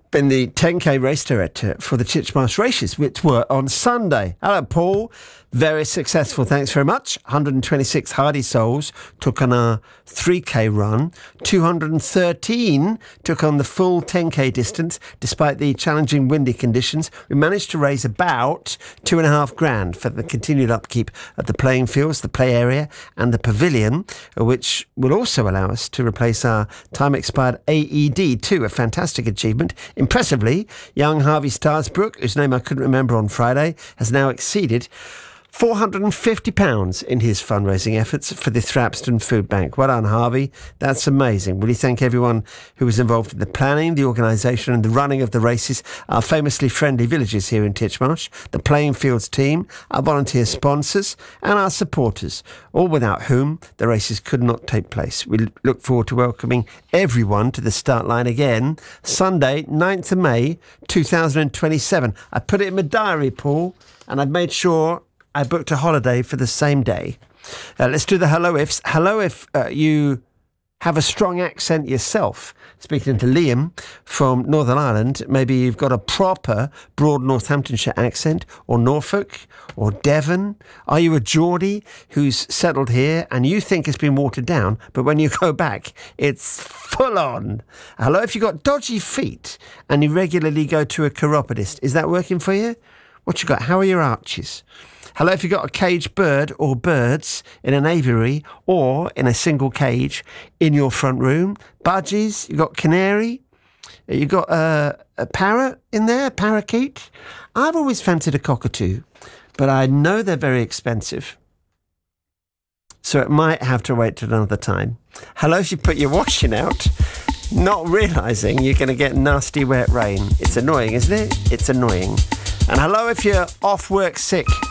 been the 10K race director for the Titchmarsh races, which were on Sunday. Hello, Paul. Very successful. Thanks very much. 126 hardy souls took on a 3K run. 213 took on the full 10K distance. Despite the challenging windy conditions, we managed to raise about $2,500 for the continued upkeep of the playing fields, the play area and the pavilion, which will also allow us to replace our time-expired AED too. A fantastic achievement. Impressively, young Harvey Starsbrook, whose name I couldn't remember on Friday, has now exceeded £450 in his fundraising efforts for the Thrapston Food Bank. Well done, Harvey. That's amazing. Will you thank everyone who was involved in the planning, the organisation and the running of the races, our famously friendly villages here in Titchmarsh, the Playing Fields team, our volunteer sponsors and our supporters, all without whom the races could not take place. We look forward to welcoming everyone to the start line again, Sunday, 9th of May, 2027. I put it in my diary, Paul, and I've made sure I booked a holiday for the same day. Let's do the hello ifs. Hello if you have a strong accent yourself. Speaking to Liam from Northern Ireland, maybe you've got a proper broad Northamptonshire accent, or Norfolk, or Devon. Are you a Geordie who's settled here and you think it's been watered down, but when you go back, it's full on? Hello if you've got dodgy feet and you regularly go to a chiropodist. Is that working for you? What you got? How are your arches? Hello if you've got a caged bird or birds in an aviary or in a single cage in your front room. Budgies, you've got canary, you've got a parrot in there, parakeet. I've always fancied a cockatoo, but I know they're very expensive. So it might have to wait till another time. Hello if you put your washing out, not realising you're going to get nasty wet rain. It's annoying, isn't it? It's annoying. And hello if you're off work sick.